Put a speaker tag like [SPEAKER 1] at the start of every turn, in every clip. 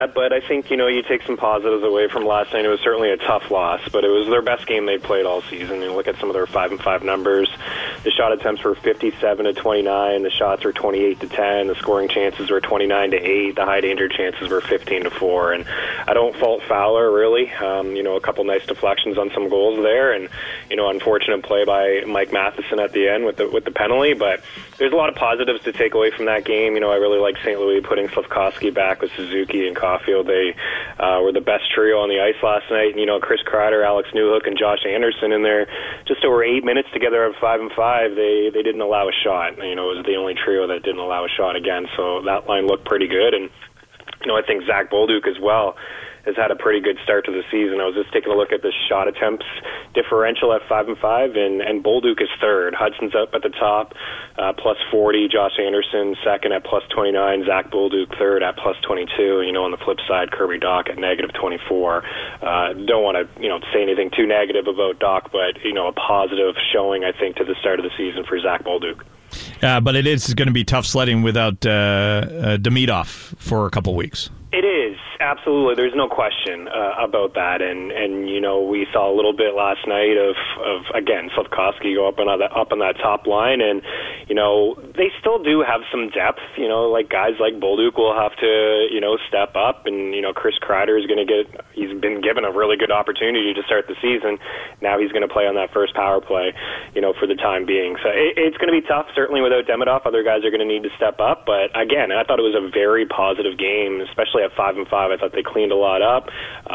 [SPEAKER 1] But I think, you take some positives away from last night. It was certainly a tough loss, but it was their best game they'd played all season. You look at some of their 5-5 numbers. The shot attempts were 57-29. The shots were 28-10. The scoring chances were 29-8. The high danger chances were 15-4. And I don't fault Fowler, really. A couple nice deflections on some goals there, and unfortunate play by Mike Matheson at the end with the penalty. But there's a lot of positives to take away from that game. I really like St. Louis putting Slafkovsky back with Suzuki and Caulfield. They were the best trio on the ice last night. Chris Kreider, Alex Newhook, and Josh Anderson in there just over 8 minutes together at 5-5. They didn't allow a shot. It was the only trio that didn't allow a shot again. So that line looked pretty good. And I think Zach Bolduc as well has had a pretty good start to the season. I was just taking a look at the shot attempts differential at 5-5, and Bolduc is third. Hudson's up at the top, plus 40. Josh Anderson second at plus 29. Zach Bolduc third at plus 22. On the flip side, Kirby Dach at negative 24. Don't want to say anything too negative about Dach, but a positive showing, I think, to the start of the season for Zach Bolduc.
[SPEAKER 2] But it is going to be tough sledding without Demidov for a couple weeks.
[SPEAKER 1] It is, absolutely. There's no question about that. And we saw a little bit last night of again, Slafkovsky go up on that top line. And, they still do have some depth. Like guys like Bolduc will have to, step up. And, Chris Kreider is going to he's been given a really good opportunity to start the season. Now he's going to play on that first power play, for the time being. So it's going to be tough, certainly without Demidov. Other guys are going to need to step up. But again, I thought it was a very positive game, especially at 5-5. I thought they cleaned a lot up.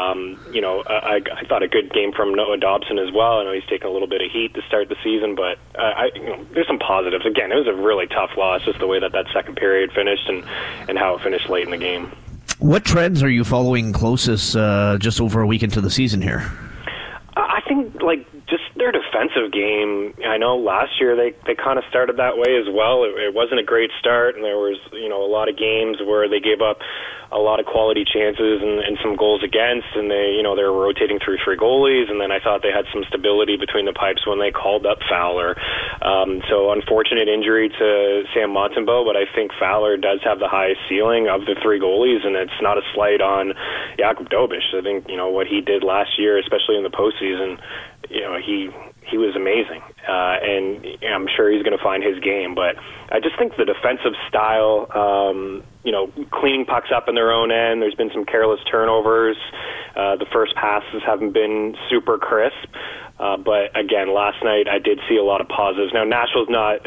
[SPEAKER 1] I thought a good game from Noah Dobson as well. I know he's taken a little bit of heat to start the season, but there's some positives. Again, it was a really tough loss, just the way that second period finished and how it finished late in the game.
[SPEAKER 3] What trends are you following closest just over a week into the season here?
[SPEAKER 1] I think, just their defensive game. I know last year they kind of started that way as well. It wasn't a great start, and there was a lot of games where they gave up a lot of quality chances and some goals against, and they were rotating through three goalies, and then I thought they had some stability between the pipes when they called up Fowler. So unfortunate injury to Sam Montembeault, but I think Fowler does have the highest ceiling of the three goalies, and it's not a slight on Jakub Dobeš. I think what he did last year, especially in the postseason, he was amazing, and I'm sure he's going to find his game. But I just think the defensive style, cleaning pucks up in their own end. There's been some careless turnovers. The first passes haven't been super crisp. But again, last night I did see a lot of positives. Now Nashville's not,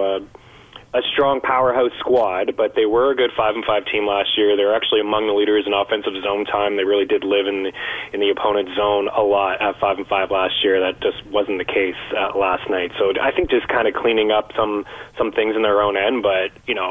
[SPEAKER 1] a strong powerhouse squad, but they were a good 5-5 team last year. They were actually among the leaders in offensive zone time. They really did live in the opponent's zone a lot at 5-5 last year. That just wasn't the case last night. So I think just kind of cleaning up some things in their own end. But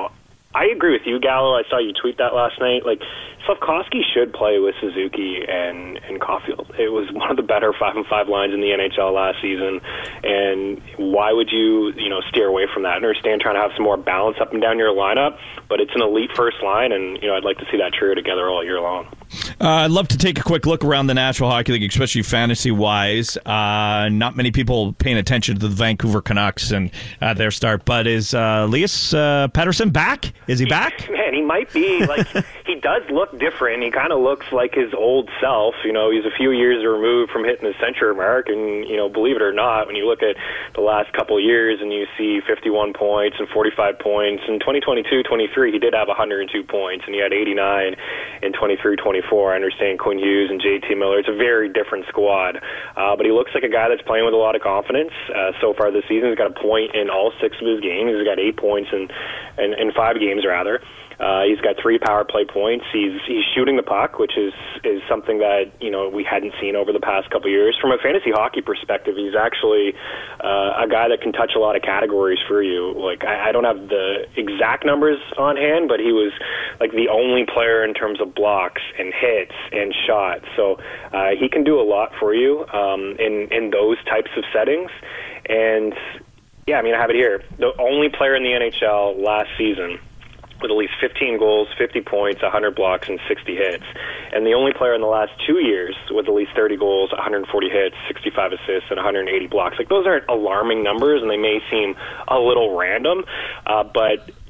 [SPEAKER 1] I agree with you, Gallo. I saw you tweet that last night. Slafkovsky should play with Suzuki and Caulfield. It was one of the better 5-5 lines in the NHL last season, and why would you steer away from that? I understand trying to have some more balance up and down your lineup, but it's an elite first line, and I'd like to see that trio together all year long.
[SPEAKER 2] I'd love to take a quick look around the National Hockey League, especially fantasy-wise. Not many people paying attention to the Vancouver Canucks and their start, but is Elias Pettersson back? Is he back?
[SPEAKER 1] Man, he might be. He does look different. He kind of looks like his old self. He's a few years removed from hitting the century mark, and believe it or not, when you look at the last couple of years and you see 51 points and 45 points in 2022-23, he did have 102 points, and he had 89 in 23-24. I understand Quinn Hughes and JT Miller. It's a very different squad, but he looks like a guy that's playing with a lot of confidence. So far this season, he's got a point in all 6 of his games. He's got 8 points in 5 games, rather. He's got 3 power play points. He's shooting the puck, which is something that we hadn't seen over the past couple of years. From a fantasy hockey perspective, he's actually a guy that can touch a lot of categories for you. I don't have the exact numbers on hand, but he was the only player in terms of blocks and hits and shots. So he can do a lot for you in those types of settings. And yeah, I have it here. The only player in the NHL last season with at least 15 goals, 50 points, 100 blocks, and 60 hits. And the only player in the last 2 years with at least 30 goals, 140 hits, 65 assists, and 180 blocks. Those aren't alarming numbers, and they may seem a little random, but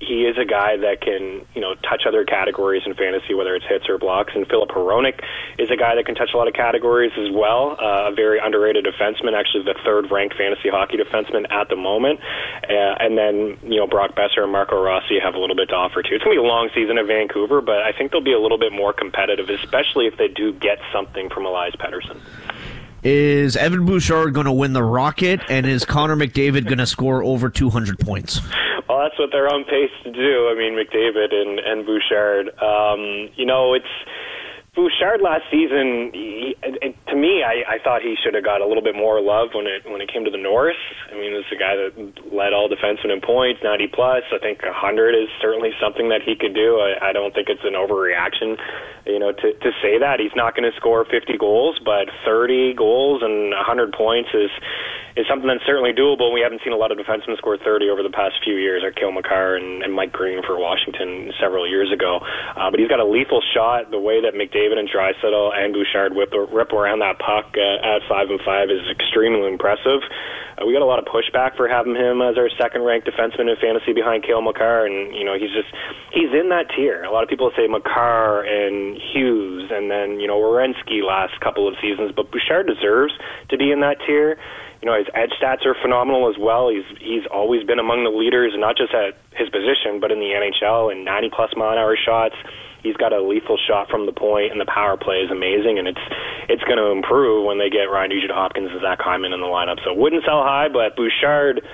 [SPEAKER 1] he is a guy that can, touch other categories in fantasy, whether it's hits or blocks. And Filip Hronek is a guy that can touch a lot of categories as well. A very underrated defenseman, actually the third-ranked fantasy hockey defenseman at the moment. And then, Brock Besser and Marco Rossi have a little bit to offer too. It's going to be a long season at Vancouver, but I think they'll be a little bit more competitive, especially if they do get something from Elias Pettersson.
[SPEAKER 3] Is Evan Bouchard going to win the Rocket, and is Connor McDavid going to score over 200 points?
[SPEAKER 1] Well, that's what they're on pace to do. I mean, McDavid and Bouchard. It's Bouchard last season. To me, I thought he should have got a little bit more love when it came to the North. I mean, this is a guy that led all defensemen in points, 90 plus. I think 100 is certainly something that he could do. I don't think it's an overreaction, to say that. He's not going to score 50 goals, but 30 goals and 100 points is something that's certainly doable. We haven't seen a lot of defensemen score 30 over the past few years, like Cale Makar and Mike Green for Washington several years ago. But he's got a lethal shot. The way that McDavid and Draisaitl and Bouchard rip around that puck at 5-on-5 is extremely impressive. We got a lot of pushback for having him as our second-ranked defenseman in fantasy behind Cale Makar, and he's in that tier. A lot of people say Makar and Hughes, and then Werenski last couple of seasons, but Bouchard deserves to be in that tier. His edge stats are phenomenal as well. He's always been among the leaders, not just at his position, but in the NHL in 90-plus mile-an-hour shots. He's got a lethal shot from the point, and the power play is amazing, and it's going to improve when they get Ryan Nugent-Hopkins and Zach Hyman in the lineup. So wouldn't sell high, but Bouchard,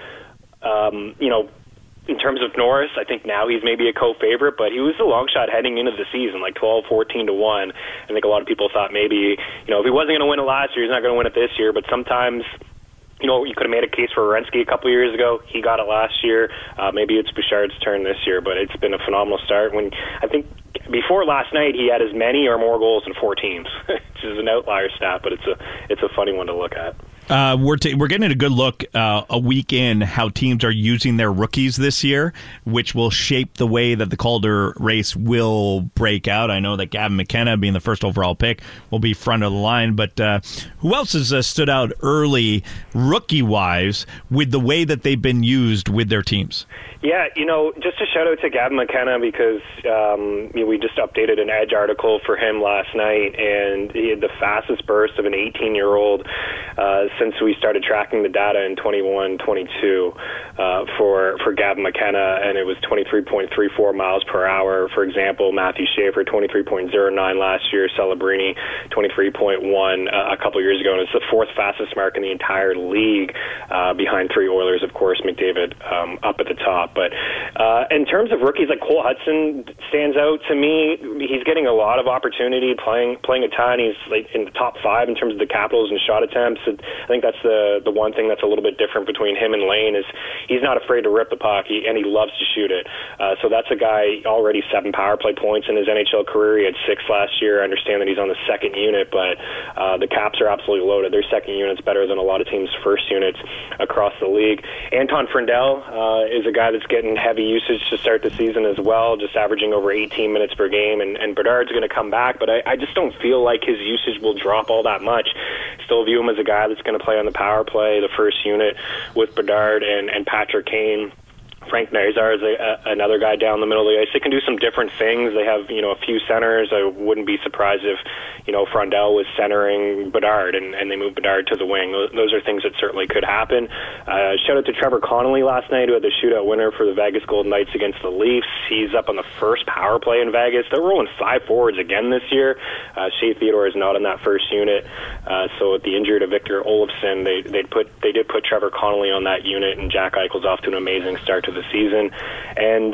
[SPEAKER 1] in terms of Norris, I think now he's maybe a co-favorite, but he was a long shot heading into the season, like 12, 14 to 1. I think a lot of people thought maybe, if he wasn't going to win it last year, he's not going to win it this year, but sometimes you could have made a case for Werenski a couple of years ago. He got it last year. Maybe it's Bouchard's turn this year, but it's been a phenomenal start. I think before last night, he had as many or more goals in 4 teams, which is an outlier stat, but it's a funny one to look at.
[SPEAKER 2] We're getting a good look a week in how teams are using their rookies this year, which will shape the way that the Calder race will break out. I know that Gavin McKenna, being the first overall pick, will be front of the line, but who else has stood out early, rookie-wise, with the way that they've been used with their teams?
[SPEAKER 1] Yeah, just a shout-out to Gavin McKenna because we just updated an Edge article for him last night, and he had the fastest burst of an 18-year-old since we started tracking the data in 21-22 for Gavin McKenna, and it was 23.34 miles per hour. For example, Matthew Schaefer, 23.09 last year, Celebrini, 23.1 a couple years ago, and it's the 4th fastest mark in the entire league behind 3 Oilers, of course, McDavid up at the top. But in terms of rookies, like Cole Hudson stands out to me. He's getting a lot of opportunity, playing a ton. He's like in the top 5 in terms of the Capitals and shot attempts. I think that's the one thing that's a little bit different between him and Lane is he's not afraid to rip the puck, and he loves to shoot it. So that's a guy already 7 power play points in his NHL career. He had 6 last year. I understand that he's on the second unit, but the Caps are absolutely loaded. Their second unit's better than a lot of teams' first units across the league. Anton Frindell is a guy that's getting heavy usage to start the season as well, just averaging over 18 minutes per game, and Bedard's going to come back, but I just don't feel like his usage will drop all that much. Still view him as a guy that's going to play on the power play, the first unit with Bedard and Patrick Kane. Frank Nazar is another guy down the middle of the ice. They can do some different things. They have, a few centers. I wouldn't be surprised if, Frondell was centering Bedard and they moved Bedard to the wing. Those are things that certainly could happen. Shout out to Trevor Connolly last night, who had the shootout winner for the Vegas Golden Knights against the Leafs. He's up on the first power play in Vegas. They're rolling 5 forwards again this year. Shea Theodore is not in that first unit. So with the injury to Victor Olofsson, they did put Trevor Connolly on that unit, and Jack Eichel's off to an amazing start to the season. And,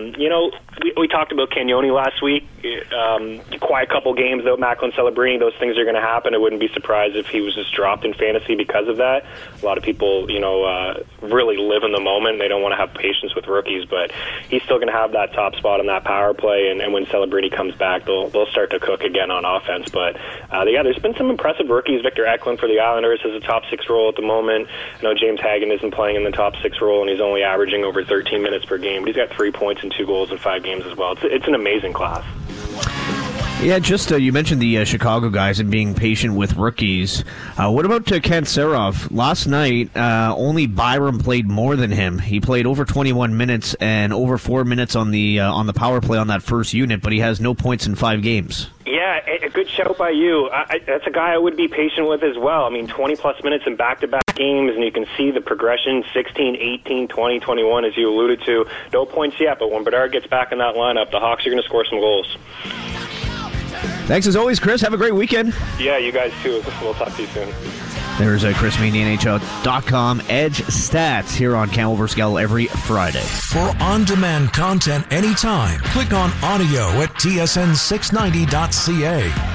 [SPEAKER 1] we talked about Cagnoni last week. Quiet couple games without Macklin Celebrini. Those things are going to happen. I wouldn't be surprised if he was just dropped in fantasy because of that. A lot of people, really live in the moment. They don't want to have patience with rookies, but he's still going to have that top spot on that power play. And when Celebrini comes back, they'll start to cook again on offense. But there's been some impressive rookies. Victor Eklund for the Islanders has a top 6 role at the moment. I know James Hagan isn't playing in the top 6 role, and he's only averaging over 13 minutes per game. But he's got 3 points and 2 goals in 5 games as well. It's an amazing class.
[SPEAKER 3] Yeah, just you mentioned the Chicago guys and being patient with rookies. What about Kantserov? Last night, only Byram played more than him. He played over 21 minutes and over 4 minutes on the power play on that first unit, but he has no points in 5 games.
[SPEAKER 1] Yeah, a good shout by you. That's a guy I would be patient with as well. I mean, 20-plus minutes in back-to-back games, and you can see the progression, 16, 18, 20, 21, as you alluded to. No points yet, but when Bedard gets back in that lineup, the Hawks are going to score some goals.
[SPEAKER 3] Thanks as always, Chris. Have a great weekend.
[SPEAKER 1] Yeah, you guys too. We'll talk to you soon.
[SPEAKER 3] There's Chris Meany, NHL.com Edge Stats here on Campbell vs. Gell every Friday.
[SPEAKER 4] For on-demand content anytime, click on audio at tsn690.ca.